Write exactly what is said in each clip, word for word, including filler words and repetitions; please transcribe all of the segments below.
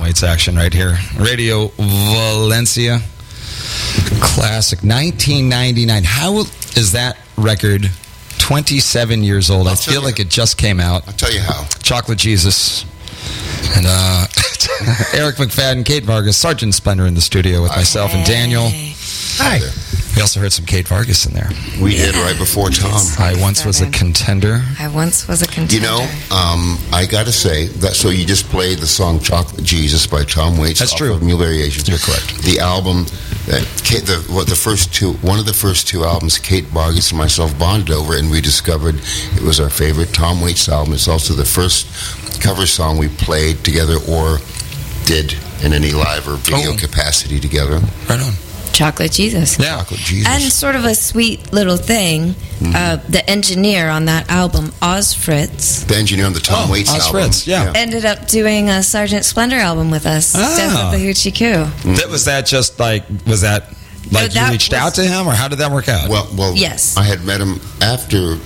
Waits action right here. Radio Valencia. Classic. nineteen ninety-nine. How is that record twenty-seven years old? I'll I feel you. like it just came out. I'll tell you how. Chocolate Jesus. And uh, Eric McFadden, Kate Vargas, Sergeant Splendor in the studio with myself and Daniel. Hi. We also heard some Kate Vargas in there. We Yeah. did right before Tom. I once was a contender. I once was a contender. You know, um, I got to say that. So you just played the song "Chocolate Jesus" by Tom Waits. That's off true. Of Mule Variations. You're correct. The album that Kate, the what the first two, one of the first two albums, Kate Vargas and myself bonded over, and we discovered it was our favorite Tom Waits album. It's also the first cover song we played together or did in any live or video Oh. capacity together. Right on. Chocolate Jesus. Yeah. Chocolate Jesus. And sort of a sweet little thing, Mm-hmm. uh, the engineer on that album, Oz Fritz, the engineer on the Tom Oh, Waits Oz album. Fritz, yeah. ended up doing a Sergeant Splendor album with us, Ah. Death of the Hoochie Coo. That, was that just like, was that like that you reached was- out to him, or how did that work out? Well, well, Yes. I had met him after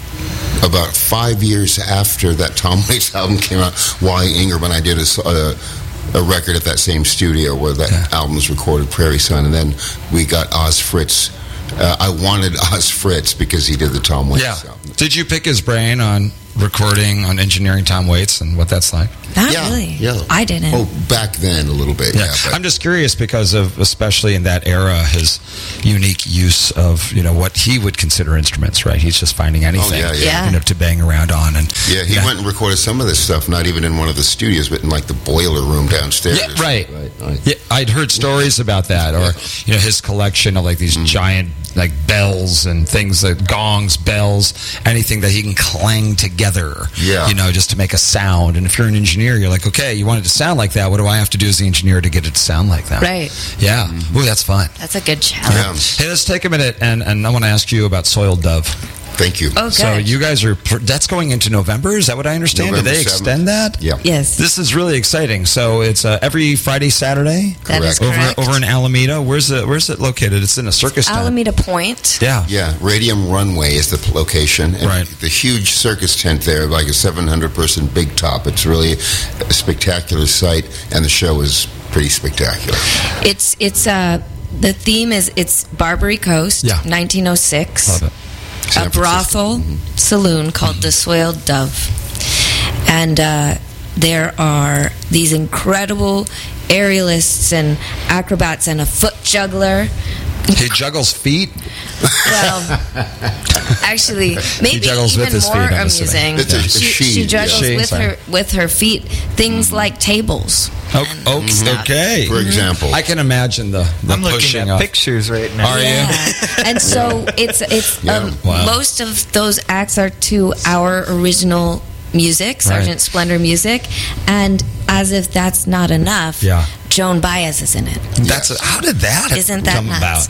about five years after that Tom Waits album came out. Wally Ingram and I did a, s- a, a record at that same studio where that Yeah. album was recorded, Prairie Sun, and then we got Oz Fritz. Uh, I wanted Oz Fritz because he did the Tom Waits yeah. album. Did you pick his brain on recording, on engineering Tom Waits and what that's like? Not Yeah, really. yeah. I didn't. Oh, back then a little bit, yeah. Yeah, but I'm just curious because of, especially in that era, his unique use of, you know, what he would consider instruments, right? He's just finding anything, yeah, yeah. Yeah. you know, to bang around on. And yeah, he went and recorded some of this stuff, not even in one of the studios, but in like the boiler room downstairs. Yeah, right. right, right. Yeah, I'd heard stories about that, or you know, his collection of like these giant like bells and things, like gongs, bells, anything that he can clang together. Yeah. you know, just to make a sound. And if you're an engineer, you're like, okay, you want it to sound like that. What do I have to do as the engineer to get it to sound like that? Right. Yeah. Ooh, that's fun. That's a good challenge. Yeah. Hey, let's take a minute, and, and I want to ask you about Soiled Dove. Thank you. Oh, good. So you guys are, pr- that's going into November, is that what I understand? November Did they seventh. extend that? Yeah. Yes. This is really exciting. So it's uh, every Friday, Saturday? That is Correct. correct. Over, over in Alameda. Where's it, where's it located? It's in a circus tent. Alameda Point. Yeah. Yeah, Radium Runway is the p- location. And Right. the huge circus tent there, like a seven hundred person big top. It's really a spectacular sight, and the show is pretty spectacular. It's it's uh the theme is it's Barbary Coast, Yeah. nineteen oh six. Love it. San A brothel saloon called the Soiled Dove, and uh, there are these incredible aerialists and acrobats and a foot juggler. He juggles feet. Well, actually, maybe juggles with even his feet, more I'm assuming. amusing. It's a- a she, she, she juggles yeah. She, with sorry. her with her feet things like tables. Oh, oh stuff. okay. For example, I can imagine the, the I'm looking pushing at up. pictures right now. Are you? Yeah, and so it's it's Yeah. um, Wow. most of those acts are to our original music, Sergeant Right. Splendor music, and as if that's not enough, Yeah. Joan Baez is in it. That's a, how did that Isn't that come nuts? about?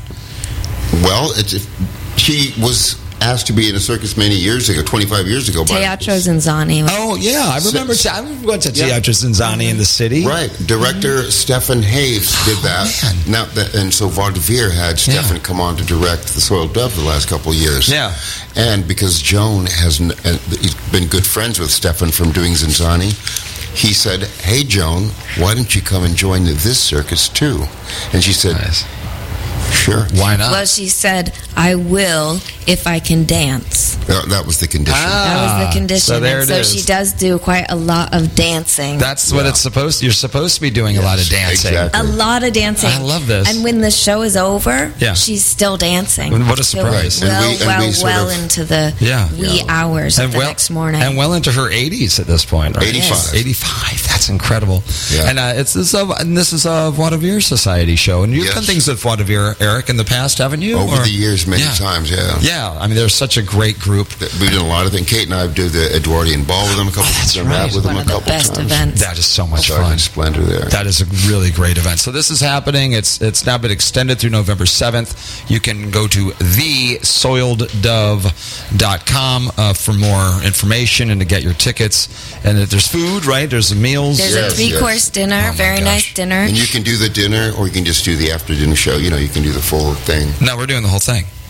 well, it's, she was asked to be in a circus many years ago, twenty-five years ago. by- Teatro Zanzani. Oh yeah, I remember. So- I went to Yeah. Teatro Zanzani in the city. Right, director Stefan Haves did that. man. Now, that, and so Vaudeville had Stefan come on to direct The Soiled Dove the last couple of years. Yeah. And because Joan has n- uh, he's been good friends with Stefan from doing Zanzani, he said, "Hey Joan, why don't you come and join this circus too?" And she said, Nice. "Sure." Why not? Well, she said, "I will if I can dance." That, that was the condition. Ah. That was the condition. so there and it so is. she does do quite a lot of dancing. That's what Yeah. it's supposed. You're supposed to be doing a lot of Yes, dancing. exactly. a lot of dancing. I love this. And when the show is over, Yeah. she's still dancing. What a Till surprise. And Well, we- and we well, sort well of- into the Yeah. wee Yeah. hours of And the well, next morning. and well into her eighties at this point, right? eighty-five. eighty-five. That's incredible. Yeah. And uh, it's this, uh, and this is a Vaudeville Society show, and you've Yes. done things with Vaudeville, Eric, in the past, haven't you? Over Or- the years, many Yeah. times, yeah. Yeah, I mean, they're such a great group. We've done a lot of things. Kate and I do the Edwardian Ball with them a couple Oh, that's times. Rap right. with them One a of the couple best times. events. That is so much Sergeant fun. Splendor there. That is a really great event. So this is happening. It's it's now been extended through November seventh. You can go to the soiled dove dot com uh, for more information and to get your tickets. And if there's food, right? There's the meals. There's Yes, a three-course yes. dinner, Oh, my very gosh. nice dinner. And you can do the dinner, or you can just do the after dinner show. You know, you can do the full thing. No, we're doing the whole thing.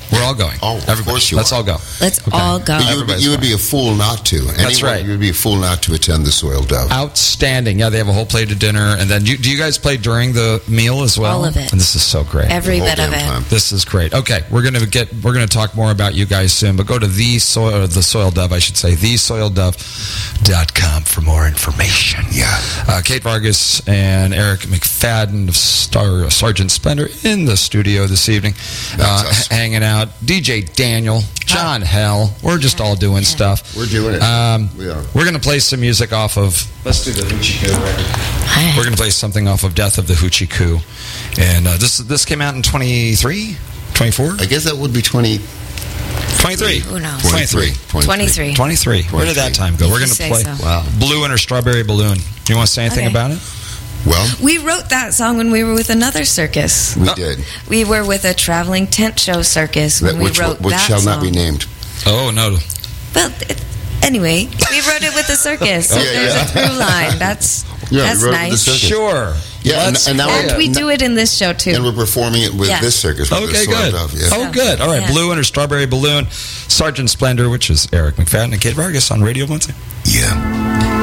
We're all going. Oh, of Everybody. course you Let's are. all go. Let's Okay. all go. But you would, be, you would be a fool not to. Anyone, right. You would be a fool not to attend the Soiled Dove. Outstanding. Yeah, they have a whole plate of dinner. And then, you, do you guys play during the meal as well? All of it. And this is so great. Every The whole bit of damn it. time. This is great. Okay, we're gonna get we're gonna talk more about you guys soon, but go to the soil or the Soiled Dove, I should say, the soiled dove dot com for more information. Yeah. Uh, Kate Vargas and Eric McFadden of Star Sergeant Splendor in the studio this evening, uh, That's us. h- hanging out. D J Daniel, John Hell, we're just all doing stuff. We're doing it. Um, We are. We're gonna play some music off of. Let's do the Hoochie Coo record. We're gonna play something off of Death of the Hoochie Coo, and uh, this this came out in twenty-three, twenty-four, I guess that would be twenty. twenty-three. Who knows? twenty-three. twenty-three. twenty-three. Where did that time go? If We're you going to say play so. Wow. Blue and her Strawberry Balloon. You want to say anything Okay. about it? Well, We wrote that song when we were with another circus. we Oh. did. We were with a traveling tent show circus when That, we which wrote which that shall song. not be named. Oh, no. Well, it, anyway, we wrote it with the circus. So Yeah, there's yeah. a through line. That's Yeah, we that's wrote it with the nice. circus. Sure. Yeah, and- Let's and now play And it. we do it in this show too. And we're performing it with Yeah. this circus. With the Okay, Soiled good. Dove, yes. Oh, good. All right. Yeah. Blue and her Strawberry Balloon. Sergeant Splendor, which is Eric McFadden and Kate Vargas on Radio Muncie. Yeah.